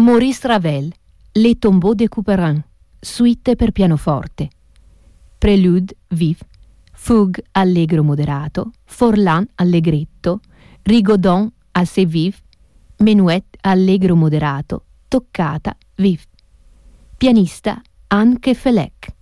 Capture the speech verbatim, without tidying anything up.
Maurice Ravel, Les Tombeaux de Couperin, suite per pianoforte. Prélude vif, fugue allegro moderato, Forlan allegretto, Rigaudon assez vif, menuet allegro moderato, toccata vif. Pianista Anne Kefelec.